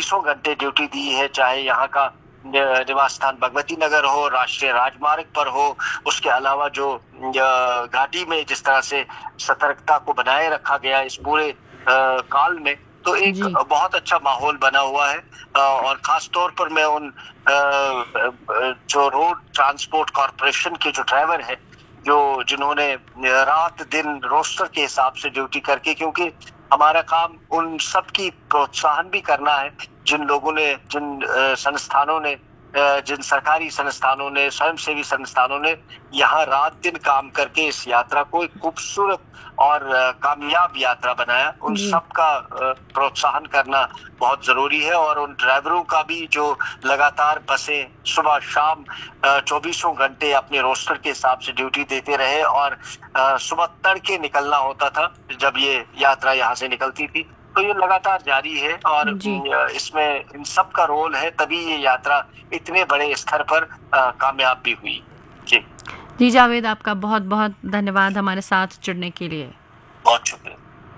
24 घंटे ड्यूटी दी है, चाहे यहाँ का निवास स्थान भगवती नगर हो, राष्ट्रीय राजमार्ग पर हो, उसके अलावा जो घाटी में जिस तरह से सतर्कता को बनाए रखा गया इस पूरे काल में, तो एक बहुत अच्छा माहौल बना हुआ है। और खास तौर पर मैं उन जो रोड ट्रांसपोर्ट कॉरपोरेशन के जो ड्राइवर है, जिन्होंने रात दिन रोस्टर के हिसाब से ड्यूटी करके, क्योंकि हमारा काम उन सब की प्रोत्साहन भी करना है जिन लोगों ने, जिन संस्थानों ने, जिन सरकारी संस्थानों ने, स्वयंसेवी संस्थानों ने यहाँ रात दिन काम करके इस यात्रा को एक खूबसूरत और कामयाब यात्रा बनाया, उन सब का प्रोत्साहन करना बहुत जरूरी है। और उन ड्राइवरों का भी जो लगातार बसें सुबह शाम 24 घंटे अपने रोस्टर के हिसाब से ड्यूटी देते रहे, और सुबह तड़के निकलना होता था जब ये यात्रा यहाँ से निकलती थी, तो ये लगातार जारी है। और इसमें इन सब का रोल है, तभी ये यात्रा इतने बड़े स्तर पर कामयाब भी हुई। जी जावेद, आपका बहुत बहुत धन्यवाद हमारे साथ जुड़ने के लिए। बहुत शुक्रिया।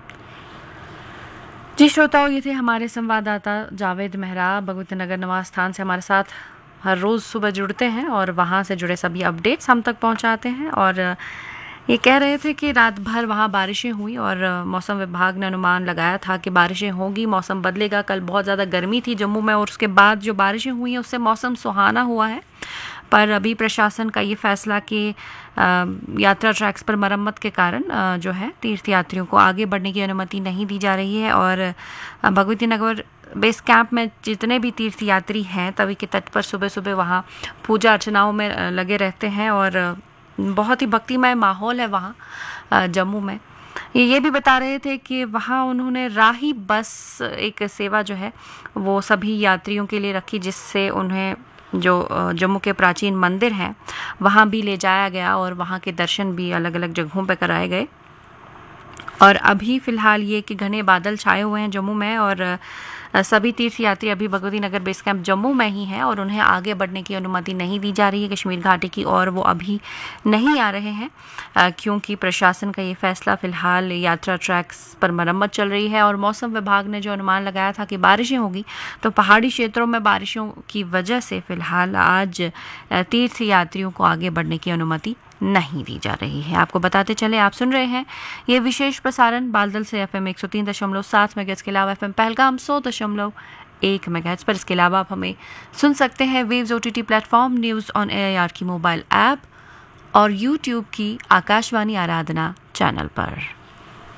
जी श्रोताओं, ये थे हमारे संवाददाता जावेद मेहरा, भगवती नगर निवास स्थान से हमारे साथ हर रोज़ सुबह जुड़ते हैं और वहाँ से जुड़े सभी अपडेट्स हम तक पहुँचाते हैं। और ये कह रहे थे कि रात भर वहाँ बारिशें हुई और मौसम विभाग ने अनुमान लगाया था कि बारिशें होंगी, मौसम बदलेगा। कल बहुत ज़्यादा गर्मी थी जम्मू में और उसके बाद जो बारिशें हुई हैं उससे मौसम सुहाना हुआ है। पर अभी प्रशासन का ये फैसला कि यात्रा ट्रैक्स पर मरम्मत के कारण जो है तीर्थयात्रियों को आगे बढ़ने की अनुमति नहीं दी जा रही है। और भगवती नगर बेस कैंप में जितने भी तीर्थयात्री हैं तवी के तट पर सुबह सुबह वहाँ पूजा अर्चनाओं में लगे रहते हैं और बहुत ही भक्तिमय माहौल है वहाँ जम्मू में। ये भी बता रहे थे कि वहाँ उन्होंने राही बस एक सेवा जो है वो सभी यात्रियों के लिए रखी, जिससे उन्हें जो जम्मू के प्राचीन मंदिर हैं वहाँ भी ले जाया गया और वहाँ के दर्शन भी अलग अलग जगहों पर कराए गए। और अभी फ़िलहाल ये कि घने बादल छाए हुए हैं जम्मू में और सभी तीर्थयात्री अभी भगवती नगर बेस कैंप जम्मू में ही हैं और उन्हें आगे बढ़ने की अनुमति नहीं दी जा रही है कश्मीर घाटी की, और वो अभी नहीं आ रहे हैं क्योंकि प्रशासन का ये फैसला फ़िलहाल यात्रा ट्रैक्स पर मरम्मत चल रही है। और मौसम विभाग ने जो अनुमान लगाया था कि बारिशें होगी, तो पहाड़ी क्षेत्रों में बारिशों की वजह से फ़िलहाल आज तीर्थयात्रियों को आगे बढ़ने की अनुमति नहीं दी जा रही है। आपको बताते चले, आप सुन रहे हैं ये विशेष प्रसारण बालदल से FM 103.7 मेगाहर्ट्ज़ के अलावा FM पहलगाम 100.1 मेगाहर्ट्ज़ पर। इसके अलावा आप हमें सुन सकते हैं waves OTT platform, news on AIR की मोबाइल ऐप और YouTube की आकाशवाणी आराधना चैनल पर।